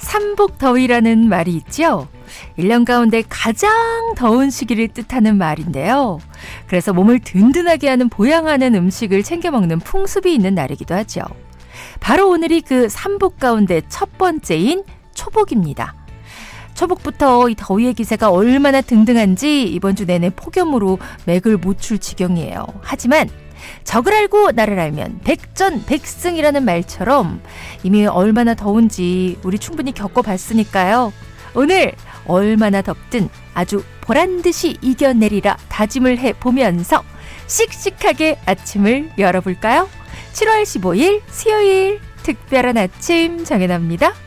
삼복더위라는 말이 있죠. 1년 가운데 가장 더운 시기를 뜻하는 말인데요. 그래서 몸을 든든하게 하는 보양하는 음식을 챙겨 먹는 풍습이 있는 날이기도 하죠. 바로 오늘이 그 삼복 가운데 첫 번째인 초복입니다. 초복부터 이 더위의 기세가 얼마나 등등한지 이번 주 내내 폭염으로 맥을 못 출 지경이에요. 하지만 적을 알고 나를 알면 백전백승이라는 말처럼 이미 얼마나 더운지 우리 충분히 겪어봤으니까요. 오늘 얼마나 덥든 아주 보란듯이 이겨내리라 다짐을 해보면서 씩씩하게 아침을 열어볼까요? 7월 15일 수요일 특별한 아침 정연아입니다.